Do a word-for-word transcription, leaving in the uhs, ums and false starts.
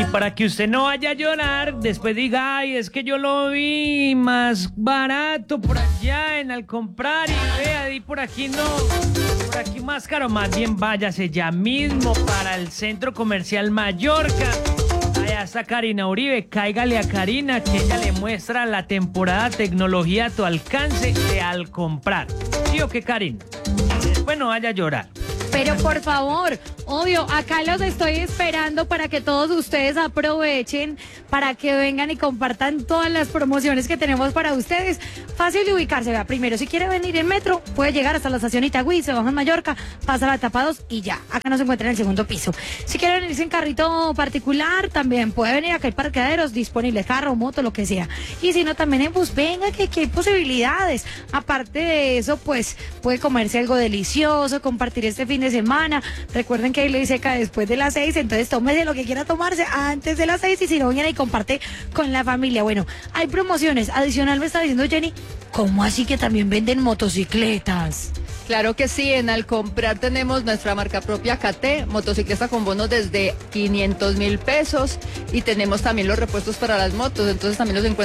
Y para que usted no vaya a llorar, después diga, ay, es que yo lo vi más barato por allá en al comprar y vea, y por aquí no, por aquí más caro. Más bien váyase ya mismo para el Centro Comercial Mallorca. Allá está Karina Uribe, cáigale a Karina que ella le muestra la temporada tecnología a tu alcance de al comprar. ¿Sí o qué, Karina? Después no vaya a llorar. Pero por favor, obvio, acá los estoy esperando para que todos ustedes aprovechen, para que vengan y compartan todas las promociones que tenemos para ustedes. Fácil de ubicarse, vea, primero, si quiere venir en metro, puede llegar hasta la estación Itagüí, se baja en Mallorca, pasa a la etapa dos y ya, acá nos encuentra en el segundo piso. Si quiere venirse en carrito particular, también puede venir, acá hay parqueaderos disponibles, carro, moto, lo que sea. Y si no, también en bus, venga, que aquí hay posibilidades. Aparte de eso, pues, puede comerse algo delicioso, compartir este fin de semana. Recuerden que ahí le dice acá después de las seis, entonces tómese lo que quiera tomarse antes de las seis y si no, viene y comparte con la familia. Bueno, hay promociones. Adicional me está diciendo Jenny, ¿cómo así que también venden motocicletas? Claro que sí, en Al Comprar tenemos nuestra marca propia K T, motocicleta con bonos desde quinientos mil pesos y tenemos también los repuestos para las motos, entonces también los encuentran